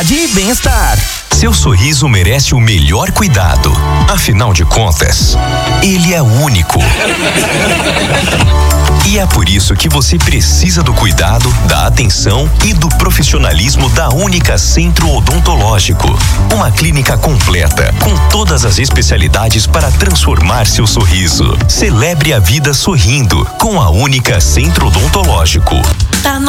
e bem-estar. Seu sorriso merece o melhor cuidado. Afinal de contas, ele é único. E é por isso que você precisa do cuidado, da atenção e do profissionalismo da Única Centro Odontológico. Uma clínica completa, com todas as especialidades para transformar seu sorriso. Celebre a vida sorrindo com a Única Centro Odontológico. Tá no